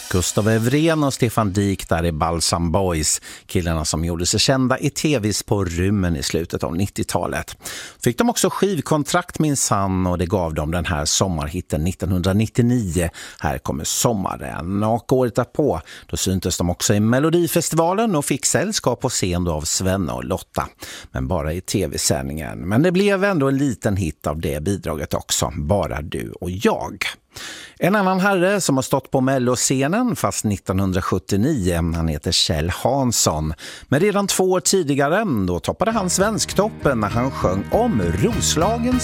Gustav Evrén och Stefan Dijk där i Balsam Boys, killarna som gjorde sig kända i tvs på rymmen i slutet av 90-talet. Fick de också skivkontrakt minsann och det gav dem den här sommarhitten 1999. Här kommer sommaren. Och året därpå, då syntes de också i Melodifestivalen och fick sällskap på scen då av Sven och Lotta. Men bara i tv-sändningen. Men det blev ändå en liten hit av det bidraget också. Bara du och jag. En annan herre som har stått på Melloscenen fast 1979, han heter Kjell Hansson. Men redan 2 år tidigare då toppade han Svensktoppen när han sjöng om Roslagens